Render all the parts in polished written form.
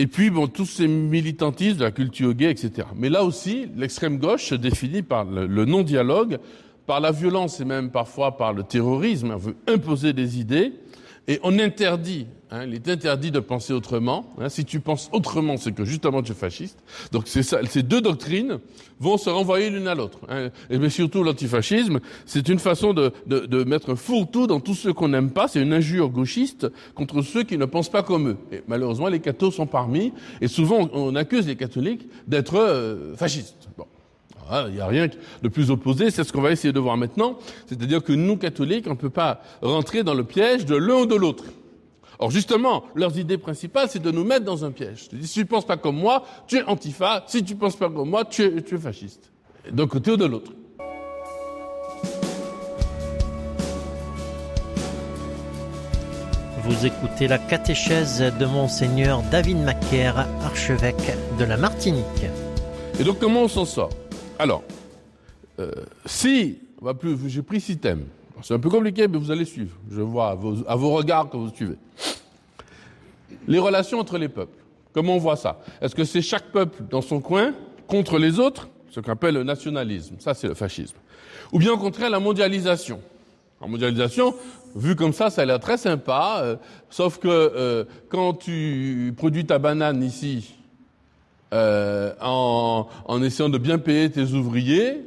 Et puis, bon, tous ces militantismes de la culture gay, etc. Mais là aussi, l'extrême gauche se définit par le non-dialogue, par la violence et même parfois par le terrorisme. On veut imposer des idées et on interdit, il est interdit de penser autrement. Si tu penses autrement, c'est que justement tu es fasciste. Donc c'est ça, ces deux doctrines vont se renvoyer l'une à l'autre. Et mais surtout l'antifascisme, c'est une façon de mettre un fourre-tout dans tous ceux qu'on n'aime pas. C'est une injure gauchiste contre ceux qui ne pensent pas comme eux. Et malheureusement, les cathos sont parmi. Et souvent, on accuse les catholiques d'être fascistes. Bon. Il n'y a rien de plus opposé, c'est ce qu'on va essayer de voir maintenant. C'est-à-dire que nous, catholiques, on ne peut pas rentrer dans le piège de l'un ou de l'autre. Or, justement, leurs idées principales, c'est de nous mettre dans un piège. Si tu ne penses pas comme moi, tu es antifa. Si tu ne penses pas comme moi, tu es fasciste. D'un côté ou de l'autre. Vous écoutez la catéchèse de Monseigneur David Macaire, archevêque de la Martinique. Et donc, comment on s'en sort ? Alors, j'ai pris 6 thèmes. C'est un peu compliqué, mais vous allez suivre. Je vois à vos regards que vous suivez. Les relations entre les peuples. Comment on voit ça ? Est-ce que c'est chaque peuple dans son coin contre les autres, ce qu'on appelle le nationalisme ? Ça, c'est le fascisme. Ou bien au contraire, la mondialisation. La mondialisation, vu comme ça a l'air très sympa, sauf que quand tu produis ta banane ici, en essayant de bien payer tes ouvriers,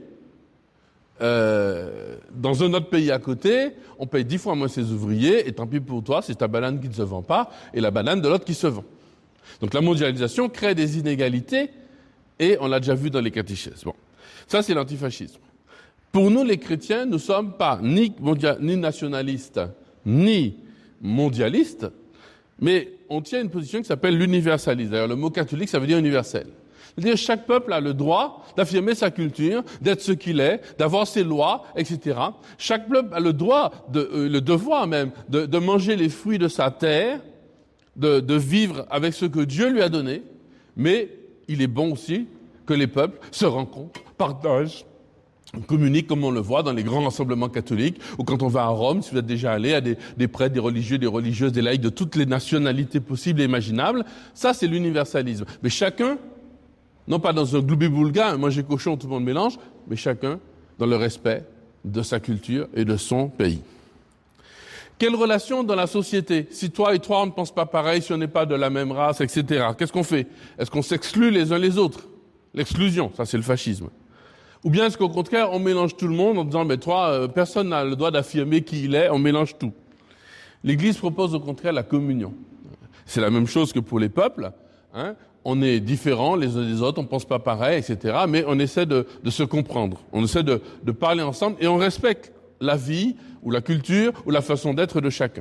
dans un autre pays à côté, on paye 10 fois moins ses ouvriers, et tant pis pour toi, c'est ta banane qui ne se vend pas, et la banane de l'autre qui se vend. Donc la mondialisation crée des inégalités, et on l'a déjà vu dans les catéchèses. Bon, ça c'est l'antifascisme. Pour nous les chrétiens, nous ne sommes pas ni nationalistes, ni mondialistes, mais on tient une position qui s'appelle l'universalisme. D'ailleurs, le mot catholique, ça veut dire universel. C'est-à-dire chaque peuple a le droit d'affirmer sa culture, d'être ce qu'il est, d'avoir ses lois, etc. Chaque peuple a le droit, le devoir même, de manger les fruits de sa terre, de vivre avec ce que Dieu lui a donné. Mais il est bon aussi que les peuples se rencontrent, partagent, communiquent, comme on le voit dans les grands rassemblements catholiques, ou quand on va à Rome, si vous êtes déjà allé, à des prêtres, des religieux, des religieuses, des laïcs, de toutes les nationalités possibles et imaginables. Ça, c'est l'universalisme. Mais chacun, non pas dans un gloubi-boulga, manger cochon, tout le monde mélange, mais chacun dans le respect de sa culture et de son pays. Quelle relation dans la société ? Si toi et toi, on ne pense pas pareil, si on n'est pas de la même race, etc., qu'est-ce qu'on fait ? Est-ce qu'on s'exclut les uns les autres ? L'exclusion, ça c'est le fascisme. Ou bien est-ce qu'au contraire, on mélange tout le monde en disant « mais toi, personne n'a le droit d'affirmer qui il est, on mélange tout ». L'Église propose au contraire la communion. C'est la même chose que pour les peuples. On est différents les uns des autres, on ne pense pas pareil, etc. Mais on essaie de se comprendre, on essaie de parler ensemble et on respecte la vie ou la culture ou la façon d'être de chacun.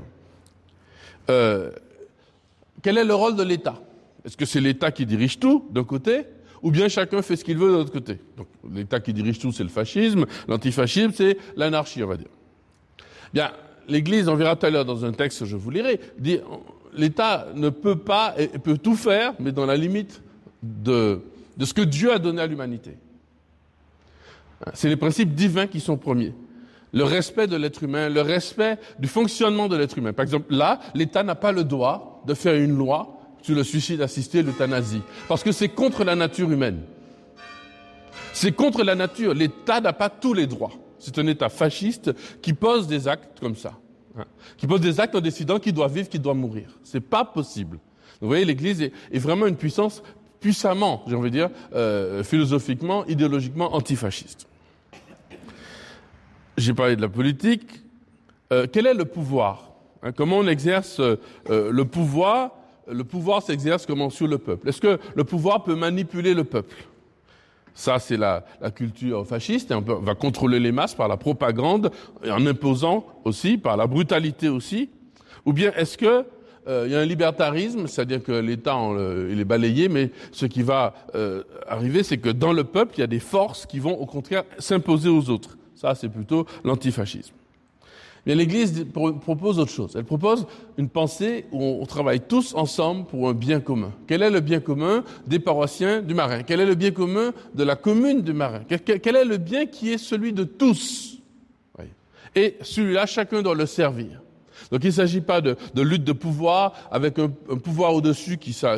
Quel est le rôle de l'État ? Est-ce que c'est l'État qui dirige tout, d'un côté, ou bien chacun fait ce qu'il veut de l'autre côté ? Donc, l'État qui dirige tout, c'est le fascisme. L'antifascisme, c'est l'anarchie, on va dire. Bien, l'Église, on verra tout à l'heure dans un texte, je vous lirai, dit l'État ne peut pas, et peut tout faire, mais dans la limite de ce que Dieu a donné à l'humanité. C'est les principes divins qui sont premiers. Le respect de l'être humain, le respect du fonctionnement de l'être humain. Par exemple, là, l'État n'a pas le droit de faire une loi sur le suicide assisté et l'euthanasie, parce que c'est contre la nature humaine. C'est contre la nature. L'État n'a pas tous les droits. C'est un État fasciste qui pose des actes comme ça. Qui pose des actes en décidant qui doit vivre, qui doit mourir. C'est pas possible. Vous voyez, l'Église est vraiment une puissance puissamment, j'ai envie de dire, philosophiquement, idéologiquement antifasciste. J'ai parlé de la politique. Quel est le pouvoir ? Comment on exerce le pouvoir ? Le pouvoir s'exerce comment sur le peuple ? Est-ce que le pouvoir peut manipuler le peuple ? Ça, c'est la culture fasciste, et on va contrôler les masses par la propagande, et en imposant aussi, par la brutalité aussi. Ou bien est-ce que il y a un libertarisme, c'est-à-dire que l'État il est balayé, mais ce qui va arriver, c'est que dans le peuple, il y a des forces qui vont au contraire s'imposer aux autres. Ça, c'est plutôt l'antifascisme. Mais l'Église propose autre chose. Elle propose une pensée où on travaille tous ensemble pour un bien commun. Quel est le bien commun des paroissiens du Marin ? Quel est le bien commun de la commune du Marin ? Quel est le bien qui est celui de tous ? Et celui-là, chacun doit le servir. Donc il ne s'agit pas de lutte de pouvoir avec un pouvoir au-dessus qui